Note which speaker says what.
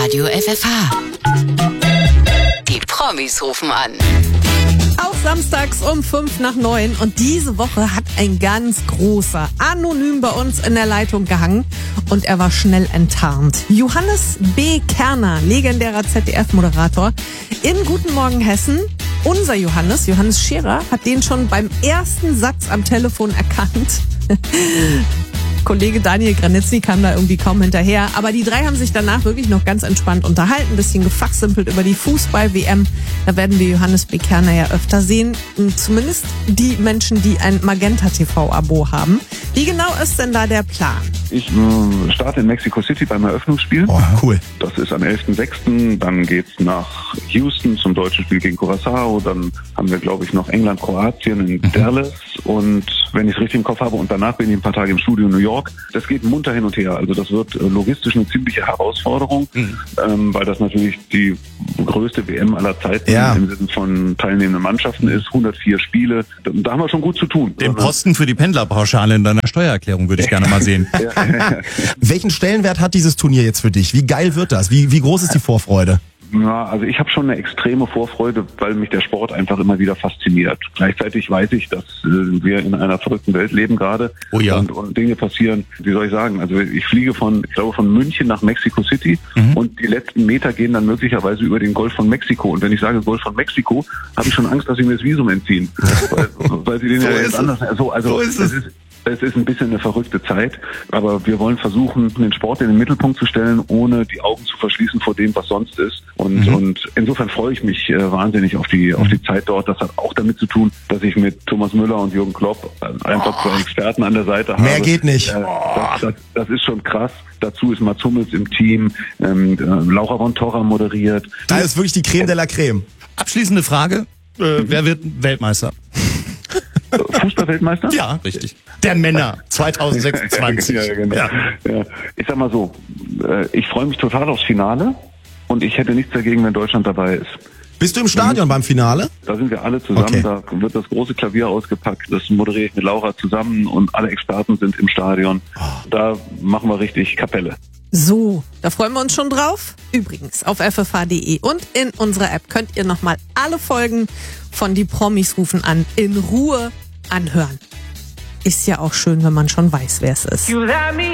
Speaker 1: Radio FFH. Die Promis rufen an.
Speaker 2: Auch samstags um 8:55 und diese Woche hat ein ganz großer anonym bei uns in der Leitung gehangen und er war schnell enttarnt. Johannes B. Kerner, legendärer ZDF-Moderator in Guten Morgen Hessen. Unser Johannes Scherer, hat den schon beim ersten Satz am Telefon erkannt. Kollege Daniel Granitzny kam da irgendwie kaum hinterher. Aber die drei haben sich danach wirklich noch ganz entspannt unterhalten, ein bisschen gefachsimpelt über die Fußball-WM. Da werden wir Johannes B. Kerner ja öfter sehen. Zumindest die Menschen, die ein Magenta-TV-Abo haben. Wie genau ist denn da der Plan?
Speaker 3: Ich starte in Mexico City beim Eröffnungsspiel.
Speaker 4: Oh, cool.
Speaker 3: Das ist am 11.06. Dann geht's nach Houston zum deutschen Spiel gegen Curaçao. Dann haben wir, glaube ich, noch England, Kroatien in Dallas. Und wenn ich es richtig im Kopf habe, und danach bin ich ein paar Tage im Studio in New York. Das geht munter hin und her. Also das wird logistisch eine ziemliche Herausforderung, weil das natürlich die größte WM aller Zeiten im Sinne von teilnehmenden Mannschaften ist. 104 Spiele. Da haben wir schon gut zu tun.
Speaker 4: Den Posten für die Pendlerpauschale in deiner Steuererklärung würde ich gerne mal sehen. Welchen Stellenwert hat dieses Turnier jetzt für dich? Wie geil wird das? Wie groß ist die Vorfreude?
Speaker 3: Ja, also ich habe schon eine extreme Vorfreude, weil mich der Sport einfach immer wieder fasziniert. Gleichzeitig weiß ich, dass wir in einer verrückten Welt leben gerade.
Speaker 4: Oh ja.
Speaker 3: Und Dinge passieren, wie soll ich sagen, also ich fliege von München nach Mexico City und die letzten Meter gehen dann möglicherweise über den Golf von Mexiko. Und wenn ich sage Golf von Mexiko, habe ich schon Angst, dass sie mir das Visum entziehen. weil sie den
Speaker 4: so
Speaker 3: ja
Speaker 4: ist
Speaker 3: anders...
Speaker 4: So ist es.
Speaker 3: Es ist ein bisschen eine verrückte Zeit, aber wir wollen versuchen, den Sport in den Mittelpunkt zu stellen, ohne die Augen zu verschließen vor dem, was sonst ist. Und insofern freue ich mich wahnsinnig auf die Zeit dort. Das hat auch damit zu tun, dass ich mit Thomas Müller und Jürgen Klopp einfach zwei Experten an der Seite habe.
Speaker 4: Mehr geht nicht.
Speaker 3: Das ist schon krass. Dazu ist Mats Hummels im Team, Laura von Torra moderiert.
Speaker 4: Das ist wirklich die Creme de la Creme. Abschließende Frage. Wer wird Weltmeister?
Speaker 3: Fußballweltmeister?
Speaker 4: Ja, richtig. Der Männer 2026.
Speaker 3: Ja, genau. Ja. Ich sag mal so, ich freue mich total aufs Finale und ich hätte nichts dagegen, wenn Deutschland dabei ist.
Speaker 4: Bist du im Stadion beim Finale?
Speaker 3: Da sind wir alle zusammen,
Speaker 4: Okay.
Speaker 3: Da wird das große Klavier ausgepackt, das moderiere ich mit Laura zusammen und alle Experten sind im Stadion. Da machen wir richtig Kapelle.
Speaker 2: So, da freuen wir uns schon drauf. Übrigens, auf ffh.de und in unserer App könnt ihr nochmal alle Folgen von Die Promis rufen an in Ruhe anhören. Ist ja auch schön, wenn man schon weiß, wer es ist.